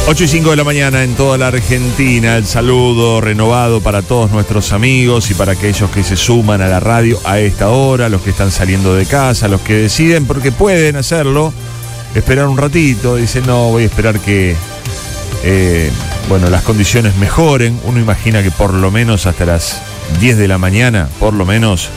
8:05 de la mañana en toda la Argentina. El saludo renovado para todos nuestros amigos y para aquellos que se suman a la radio a esta hora, los que están saliendo de casa, los que deciden, porque pueden hacerlo, esperar un ratito. Dicen, no, voy a esperar que las condiciones mejoren. Uno imagina que por lo menos hasta las 10 de la mañana, por lo menos,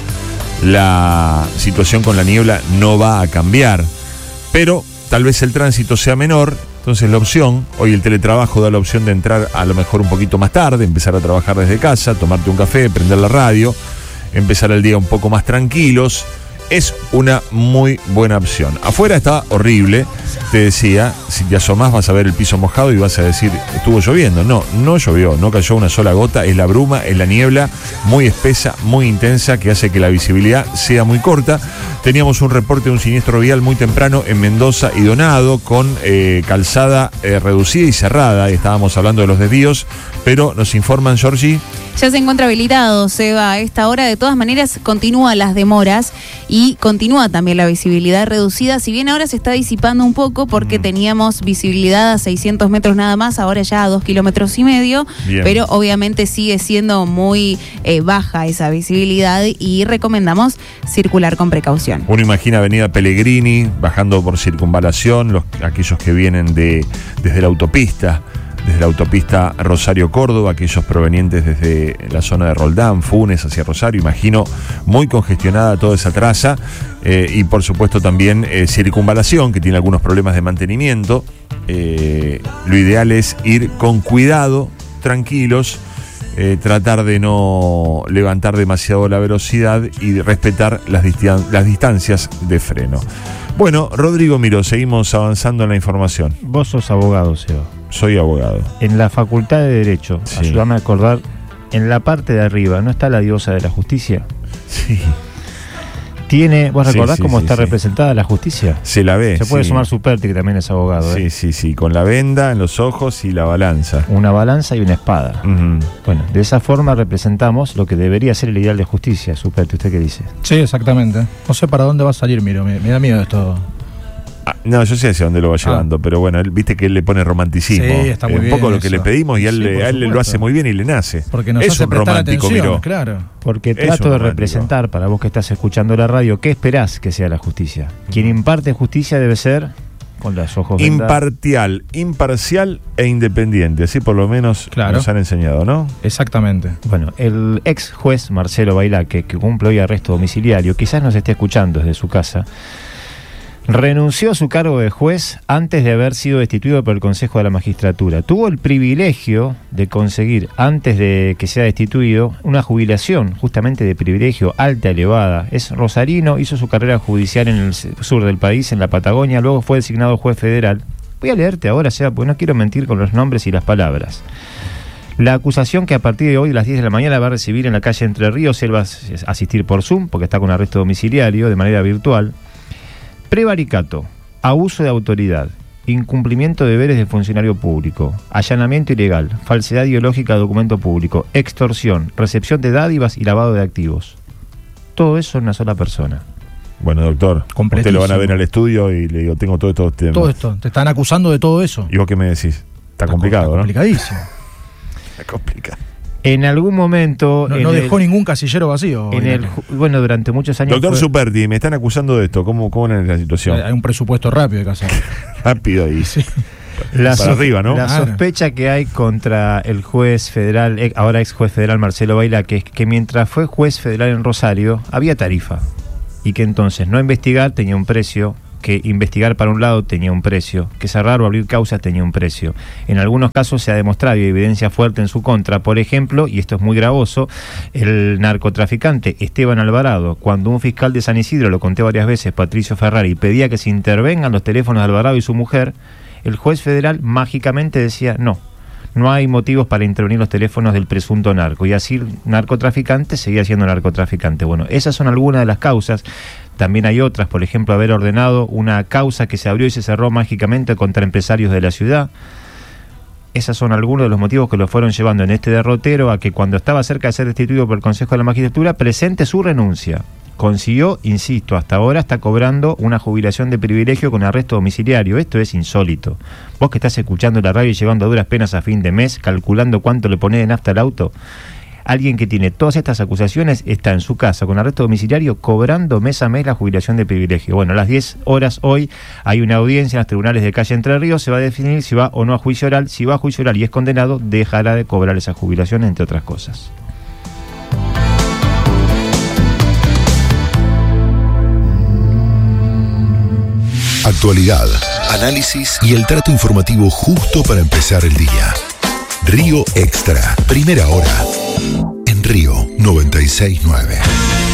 la situación con la niebla no va a cambiar. Pero tal vez el tránsito sea menor. Entonces la opción, hoy el teletrabajo da la opción de entrar a lo mejor un poquito más tarde, empezar a trabajar desde casa, tomarte un café, prender la radio, empezar el día un poco más tranquilos. Es una muy buena opción. Afuera está horrible, te decía, si te asomás vas a ver el piso mojado y vas a decir, estuvo lloviendo. No, no llovió, no cayó una sola gota, es la bruma, es la niebla, muy espesa, muy intensa, que hace que la visibilidad sea muy corta. Teníamos un reporte de un siniestro vial muy temprano en Mendoza y Donado, con calzada reducida y cerrada. Estábamos hablando de los desvíos, pero nos informan, Georgie. Ya se encuentra habilitado, Seba, a esta hora. De todas maneras, continúan las demoras y continúa también la visibilidad reducida. Si bien ahora se está disipando un poco porque teníamos visibilidad a 600 metros nada más, ahora ya a 2,5 kilómetros. Bien. Pero obviamente sigue siendo muy baja esa visibilidad y recomendamos circular con precaución. Uno imagina Avenida Pellegrini, bajando por Circunvalación, aquellos que vienen desde la autopista Rosario-Córdoba, aquellos provenientes desde la zona de Roldán, Funes hacia Rosario, imagino muy congestionada toda esa traza, y por supuesto también Circunvalación, que tiene algunos problemas de mantenimiento. Lo ideal es ir con cuidado, tranquilos, tratar de no levantar demasiado la velocidad y respetar las distancias de freno. Bueno, Rodrigo Miró, seguimos avanzando en la información. Vos sos abogado, Seba. Soy abogado. En la Facultad de Derecho, sí. Ayúdame a acordar, en la parte de arriba, ¿no está la diosa de la justicia? Sí. ¿Vos recordás cómo está representada la justicia? Se la ve. Se puede sumar Superti, que también es abogado. Sí, con la venda en los ojos y la balanza. Una balanza y una espada. Uh-huh. Bueno, de esa forma representamos lo que debería ser el ideal de justicia, Superti. ¿Usted qué dice? Sí, exactamente. No sé para dónde va a salir, Miro. Me da miedo esto. No, yo sé hacia dónde lo va llevando, pero bueno, viste que él le pone romanticismo. Sí, está muy bien. Un poco lo que le pedimos y a él lo hace muy bien y le nace. Porque nos hace un romántico, Miró. Claro. Porque trato de representar, para vos que estás escuchando la radio, ¿qué esperás que sea la justicia? Quien imparte justicia debe ser, con los ojos imparcial, imparcial e independiente. Así por lo menos nos han enseñado, ¿no? Exactamente. Bueno, el ex juez Marcelo Bailaque, que cumple hoy arresto domiciliario, quizás nos esté escuchando desde su casa, renunció a su cargo de juez antes de haber sido destituido por el Consejo de la Magistratura. Tuvo el privilegio de conseguir, antes de que sea destituido, una jubilación justamente de privilegio alta, elevada. Es rosarino, hizo su carrera judicial en el sur del país, en la Patagonia, luego fue designado juez federal. Voy a leerte ahora, Seba, porque no quiero mentir con los nombres y las palabras. La acusación que a partir de hoy, a las 10 de la mañana, va a recibir en la calle Entre Ríos, él va a asistir por Zoom, porque está con arresto domiciliario, de manera virtual. Prevaricato, abuso de autoridad, incumplimiento de deberes de funcionario público, allanamiento ilegal, falsedad ideológica de documento público, extorsión, recepción de dádivas y lavado de activos. Todo eso en una sola persona. Bueno, doctor, usted lo van a ver al estudio y le digo, tengo todos estos temas. Todo esto, te están acusando de todo eso. ¿Y vos qué me decís? Está complicado, ¿no? Complicadísimo. Está complicado. En algún momento... No dejó ningún casillero vacío. Bueno, durante muchos años... Doctor Superti, me están acusando de esto. ¿Cómo es la situación? Hay un presupuesto rápido de casa. Rápido ahí. Sí. Para arriba, ¿no? La sospecha que hay contra el juez federal, ahora ex juez federal Marcelo Bailaque, es que mientras fue juez federal en Rosario, había tarifa. Y que entonces no investigar tenía un precio, que investigar para un lado tenía un precio, que cerrar o abrir causas tenía un precio. En algunos casos se ha demostrado y evidencia fuerte en su contra. Por ejemplo, y esto es muy gravoso, el narcotraficante Esteban Alvarado, cuando un fiscal de San Isidro, lo conté varias veces, Patricio Ferrari, pedía que se intervengan los teléfonos de Alvarado y su mujer, el juez federal mágicamente decía no hay motivos para intervenir los teléfonos del presunto narco, y así el narcotraficante seguía siendo narcotraficante. Bueno, esas son algunas de las causas. También hay otras, por ejemplo, haber ordenado una causa que se abrió y se cerró mágicamente contra empresarios de la ciudad. Esos son algunos de los motivos que lo fueron llevando en este derrotero a que, cuando estaba cerca de ser destituido por el Consejo de la Magistratura, presente su renuncia. consiguió, insisto, hasta ahora está cobrando una jubilación de privilegio con arresto domiciliario. Esto es insólito. Vos que estás escuchando la radio y llegando a duras penas a fin de mes, calculando cuánto le ponés de nafta al auto, alguien que tiene todas estas acusaciones está en su casa con arresto domiciliario cobrando mes a mes la jubilación de privilegio. Bueno, a las 10 horas hoy hay una audiencia en los tribunales de calle Entre Ríos, se va a definir si va o no a juicio oral. Si va a juicio oral y es condenado, dejará de cobrar esa jubilación, entre otras cosas. Actualidad, análisis y el trato informativo justo para empezar el día. Río Extra, primera hora, en Río 96.9.